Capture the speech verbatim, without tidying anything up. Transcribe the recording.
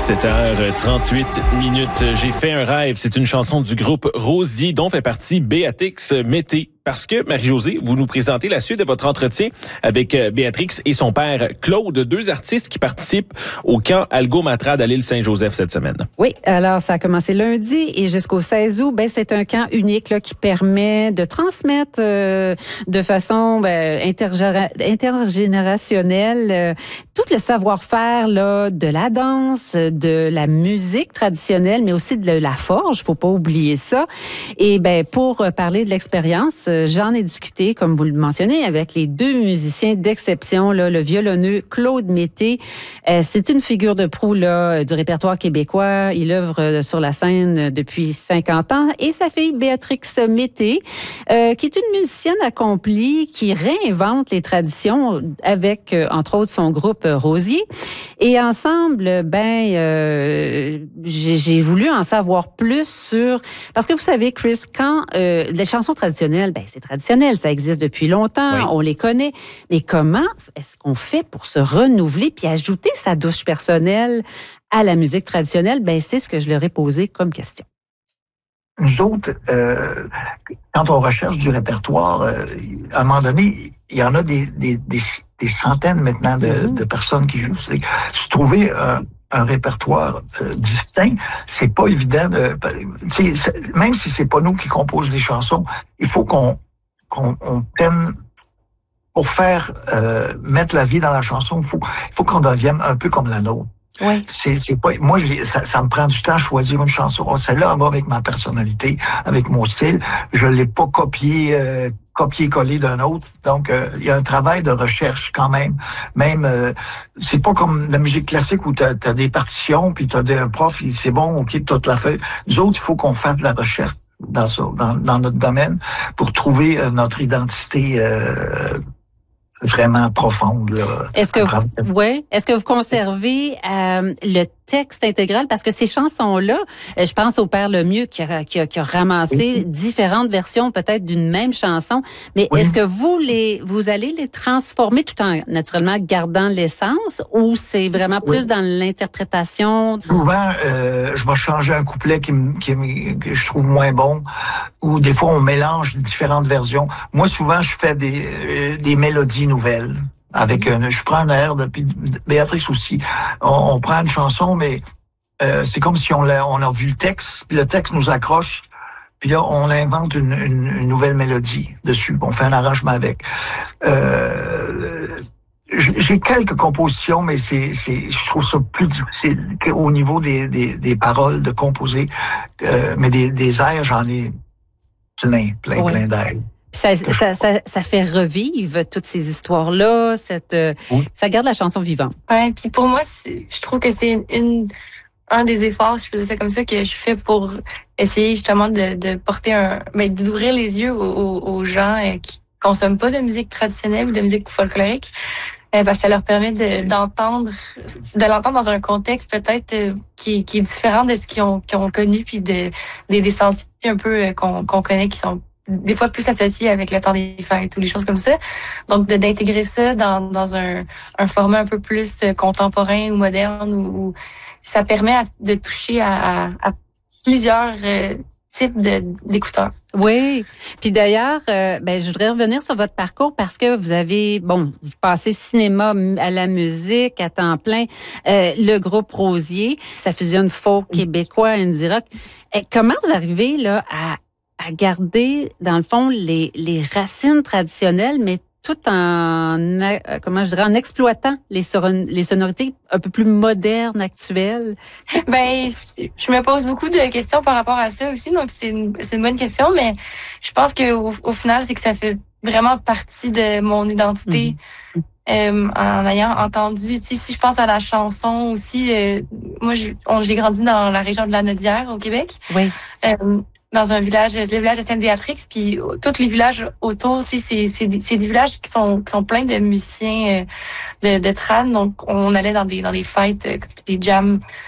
sept heures trente-huit minutes. J'ai fait un rêve. C'est une chanson du groupe Rosier dont fait partie Béatrix Mété. Parce que, Marie-Josée, vous nous présentez la suite de votre entretien avec Béatrix et son père Claude, deux artistes qui participent au camp Algo-Matrade à l'île Saint-Joseph cette semaine. Oui, alors ça a commencé lundi et jusqu'au seize août, ben, c'est un camp unique là, qui permet de transmettre euh, de façon ben, intergéra- intergénérationnelle euh, tout le savoir-faire là, de la danse, de la musique traditionnelle, mais aussi de la forge, faut pas oublier ça. Et ben pour parler de l'expérience, j'en ai discuté, comme vous le mentionnez, avec les deux musiciens d'exception, là, le violonneux Claude Mété. Euh, c'est une figure de proue là, du répertoire québécois. Il œuvre sur la scène depuis cinquante ans. Et sa fille Béatrix Mété, euh, qui est une musicienne accomplie, qui réinvente les traditions avec, euh, entre autres, son groupe Rosier. Et ensemble, ben, euh, j'ai, j'ai voulu en savoir plus sur... Parce que vous savez, Chris, quand euh, les chansons traditionnelles, ben, c'est traditionnel, ça existe depuis longtemps, oui. On les connaît. Mais comment est-ce qu'on fait pour se renouveler puis ajouter sa touche personnelle à la musique traditionnelle? Ben, c'est ce que je leur ai posé comme question. Nous autres, euh, quand on recherche du répertoire, euh, à un moment donné, il y en a des, des, des, des centaines maintenant de, mm-hmm. de personnes qui jouent. C'est, se trouver un, un répertoire euh, distinct, c'est pas évident. De, même si c'est pas nous qui composons les chansons, il faut qu'on qu'on on peine pour faire euh, mettre la vie dans la chanson. Il faut, faut qu'on devienne un peu comme la nôtre. Oui. C'est, c'est pas, moi, j'ai, ça, ça me prend du temps à choisir une chanson. Oh, celle-là, elle va avec ma personnalité, avec mon style. Je l'ai pas copié, euh, copié-collé d'un autre. Donc, euh, il y a un travail de recherche quand même. Même, euh, c'est pas comme la musique classique où t'as, t'as des partitions, puis t'as des, un prof, il, c'est bon, ok, toute la feuille. Nous autres, il faut qu'on fasse de la recherche dans ça, dans, dans notre domaine, pour trouver euh, notre identité. Euh, vraiment profonde. Là, est-ce que vous, ouais, est-ce que vous conservez euh, le texte intégral? Parce que ces chansons-là, je pense au Père Lemieux qui a, qui a, qui a ramassé oui. différentes versions peut-être d'une même chanson, mais oui. est-ce que vous les vous allez les transformer tout en naturellement gardant l'essence ou c'est vraiment oui. plus dans l'interprétation? Souvent, euh, je vais changer un couplet qui, qui, que je trouve moins bon ou des fois on mélange différentes versions. Moi, souvent, je fais des, euh, des mélodies nouvelles. Avec un, je prends un air, puis Béatrix aussi. On, on prend une chanson, mais euh, c'est comme si on l'a, on a vu le texte, puis le texte nous accroche, puis là on invente une, une, une nouvelle mélodie dessus. On fait un arrangement avec. Euh, j'ai quelques compositions, mais c'est, c'est, je trouve ça plus difficile au niveau des, des, des paroles de composer. Euh, mais des, des airs, j'en ai plein, plein, oui. plein d'airs. Ça, ça, ça, ça fait revivre toutes ces histoires-là, cette, oui. ça garde la chanson vivante. Ouais, puis pour moi, c'est, je trouve que c'est une, une, un des efforts, je faisais ça comme ça, que je fais pour essayer justement de, de porter un, ben, d'ouvrir les yeux aux, aux, aux gens qui consomment pas de musique traditionnelle ou de musique folklorique, parce que ça leur permet de, d'entendre, de l'entendre dans un contexte peut-être qui, qui est différent de ce qu'ils ont, qu'ils ont connu, puis de, des, des sentiers un peu qu'on, qu'on connaît qui sont des fois plus associé avec le temps des fêtes ou les choses comme ça. Donc, de, d'intégrer ça dans, dans un, un format un peu plus contemporain ou moderne, où, où ça permet à, de toucher à, à, à plusieurs euh, types de, d'écouteurs. Oui. Puis d'ailleurs, euh, ben, je voudrais revenir sur votre parcours parce que vous avez, bon, vous passez cinéma à la musique à temps plein. Euh, le groupe Rosier, ça fusionne folk québécois, indie rock. Et comment vous arrivez là à à garder, dans le fond, les, les racines traditionnelles, mais tout en, comment je dirais, en exploitant les, son- les sonorités un peu plus modernes, actuelles? Ben, je me pose beaucoup de questions par rapport à ça aussi, donc c'est une, c'est une bonne question, mais je pense qu'au au final, c'est que ça fait vraiment partie de mon identité. Mm-hmm. Euh, en ayant entendu, si je pense à la chanson aussi, euh, moi, je, on, j'ai grandi dans la région de la Nodière, au Québec. Oui. Euh, dans un village, le village de Sainte-Béatrix, puis tous les villages autour, tu sais, c'est, c'est, des, c'est des villages qui sont, qui sont pleins de musiciens euh, de, de trad, donc on allait dans des dans des fêtes, euh, des jams